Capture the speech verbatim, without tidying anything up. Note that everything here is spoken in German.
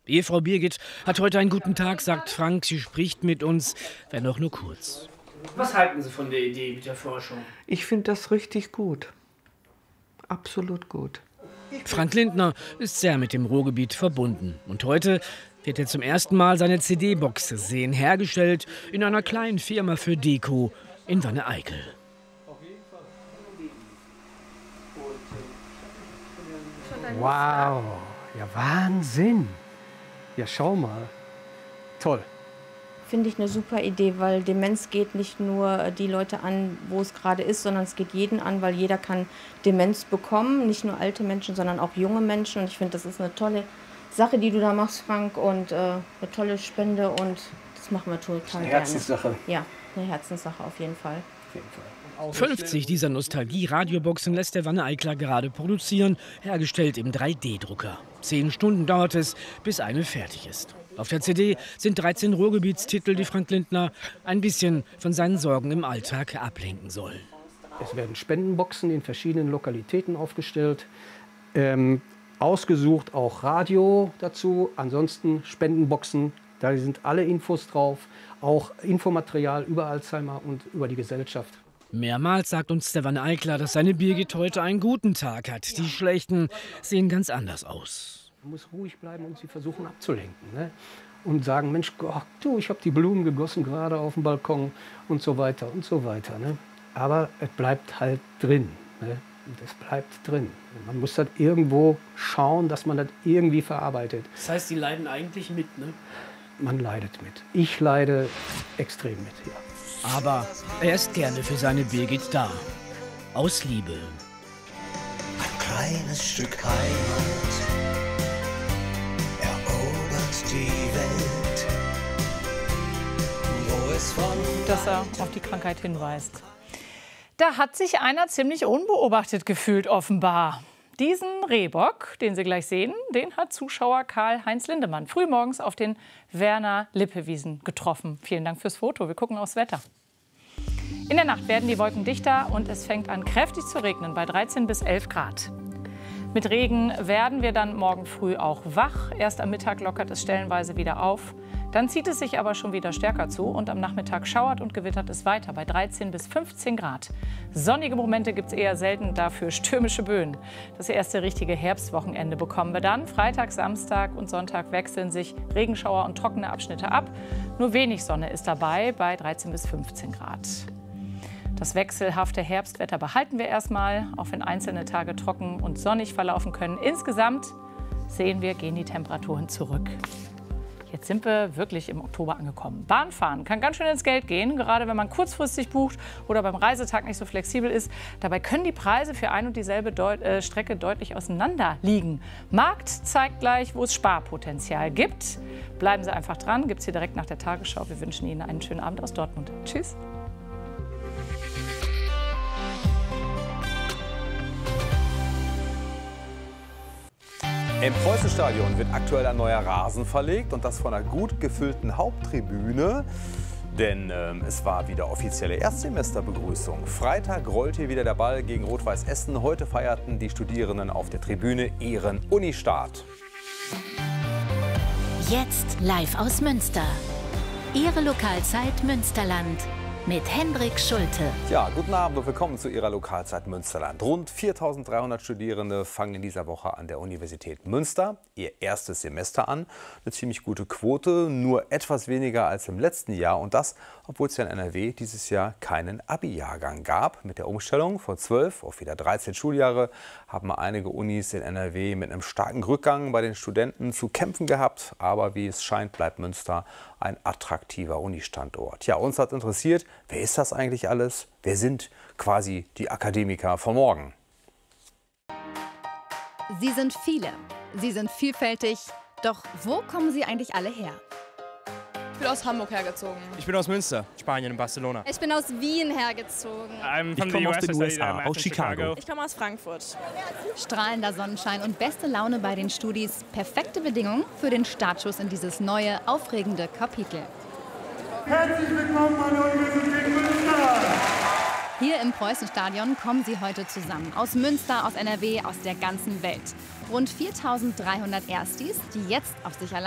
Ehefrau Birgit hat heute einen guten Tag, sagt Frank. Sie spricht mit uns, wenn auch nur kurz. Was halten Sie von der Idee mit der Forschung? Ich finde das richtig gut. Absolut gut. Frank Lindner ist sehr mit dem Ruhrgebiet verbunden. Und heute wird er zum ersten Mal seine C D-Box sehen, hergestellt in einer kleinen Firma für Deko in Wanne-Eickel. Wow, ja Wahnsinn. Ja, schau mal. Toll. Finde ich eine super Idee, weil Demenz geht nicht nur die Leute an, wo es gerade ist, sondern es geht jeden an, weil jeder kann Demenz bekommen. Nicht nur alte Menschen, sondern auch junge Menschen. Und ich finde, das ist eine tolle Sache, die du da machst, Frank. Und äh, eine tolle Spende. Und das machen wir total gerne. Eine Herzenssache. Ja, eine Herzenssache auf jeden Fall. Auf jeden Fall. fünfzig dieser Nostalgie-Radioboxen lässt der Wanne-Eicler gerade produzieren, hergestellt im drei D Drucker. Zehn Stunden dauert es, bis eine fertig ist. Auf der C D sind dreizehn Ruhrgebietstitel, die Frank Lindner ein bisschen von seinen Sorgen im Alltag ablenken sollen. Es werden Spendenboxen in verschiedenen Lokalitäten aufgestellt, ähm, ausgesucht auch Radio dazu, ansonsten Spendenboxen, da sind alle Infos drauf, auch Infomaterial über Alzheimer und über die Gesellschaft. Mehrmals sagt uns der Wanne-Eicler, dass seine Birgit heute einen guten Tag hat. Die schlechten sehen ganz anders aus. Man muss ruhig bleiben und sie versuchen abzulenken. Ne? Und sagen, Mensch, oh, du, ich habe die Blumen gegossen gerade auf dem Balkon und so weiter und so weiter. Ne? Aber es bleibt halt drin. Ne? Es bleibt drin. Und man muss das irgendwo schauen, dass man das irgendwie verarbeitet. Das heißt, Sie leiden eigentlich mit, ne? Man leidet mit. Ich leide extrem mit, ja. Aber er ist gerne für seine Birgit da. Aus Liebe. Ein kleines Stück Heimat erobert die Welt. Wo es von dass er auf die Krankheit hinweist. Da hat sich einer ziemlich unbeobachtet gefühlt, offenbar. Diesen Rehbock, den Sie gleich sehen, den hat Zuschauer Karl-Heinz Lindemann frühmorgens auf den Werner-Lippe-Wiesen getroffen. Vielen Dank fürs Foto. Wir gucken aufs Wetter. In der Nacht werden die Wolken dichter und es fängt an kräftig zu regnen bei dreizehn bis elf Grad. Mit Regen werden wir dann morgen früh auch wach. Erst am Mittag lockert es stellenweise wieder auf. Dann zieht es sich aber schon wieder stärker zu und am Nachmittag schauert und gewittert es weiter bei dreizehn bis fünfzehn Grad. Sonnige Momente gibt es eher selten, dafür stürmische Böen. Das erste richtige Herbstwochenende bekommen wir dann. Freitag, Samstag und Sonntag wechseln sich Regenschauer und trockene Abschnitte ab. Nur wenig Sonne ist dabei bei dreizehn bis fünfzehn Grad. Das wechselhafte Herbstwetter behalten wir erstmal, auch wenn einzelne Tage trocken und sonnig verlaufen können. Insgesamt sehen wir, gehen die Temperaturen zurück. Jetzt sind wir wirklich im Oktober angekommen. Bahnfahren kann ganz schön ins Geld gehen, gerade wenn man kurzfristig bucht oder beim Reisetag nicht so flexibel ist. Dabei können die Preise für ein und dieselbe Deut äh, Strecke deutlich auseinander liegen. Markt zeigt gleich, wo es Sparpotenzial gibt. Bleiben Sie einfach dran, gibt es hier direkt nach der Tagesschau. Wir wünschen Ihnen einen schönen Abend aus Dortmund. Tschüss. Im Preußenstadion wird aktuell ein neuer Rasen verlegt und das von einer gut gefüllten Haupttribüne. Denn ähm, es war wieder offizielle Erstsemesterbegrüßung. Freitag rollt hier wieder der Ball gegen Rot-Weiß Essen. Heute feierten die Studierenden auf der Tribüne ihren Unistart. Jetzt live aus Münster. Ihre Lokalzeit Münsterland. Mit Hendrik Schulte. Ja, guten Abend und willkommen zu Ihrer Lokalzeit Münsterland. Rund viertausenddreihundert Studierende fangen in dieser Woche an der Universität Münster ihr erstes Semester an. Eine ziemlich gute Quote, nur etwas weniger als im letzten Jahr. Und das, obwohl es ja in N R W dieses Jahr keinen Abi-Jahrgang gab. Mit der Umstellung von zwölf auf wieder dreizehn Schuljahre haben einige Unis in N R W mit einem starken Rückgang bei den Studenten zu kämpfen gehabt. Aber wie es scheint, bleibt Münster ein attraktiver Unistandort. Ja, uns hat interessiert, wer ist das eigentlich alles? Wer sind quasi die Akademiker von morgen? Sie sind viele, sie sind vielfältig. Doch wo kommen sie eigentlich alle her? Ich bin aus Hamburg hergezogen. Ich bin aus Münster, Spanien, in Barcelona. Ich bin aus Wien hergezogen. Ich komme aus den U S A, aus Chicago. Ich komme aus Frankfurt. Strahlender Sonnenschein und beste Laune bei den Studis. Perfekte Bedingungen für den Startschuss in dieses neue, aufregende Kapitel. Herzlich willkommen an der Universität Münster! Hier im Preußenstadion kommen sie heute zusammen. Aus Münster, aus N R W, aus der ganzen Welt. Rund viertausenddreihundert Erstis, die jetzt auf sich allein